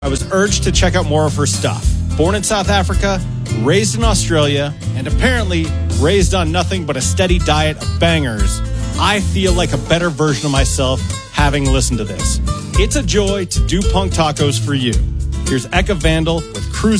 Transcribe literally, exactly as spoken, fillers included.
I was urged to check out more of her stuff. Born in South Africa, raised in Australia, and apparently raised on nothing but a steady diet of bangers, I feel like a better version of myself having listened to this. It's a joy to do punk tacos for you. Here's Eka Vandal with Cruise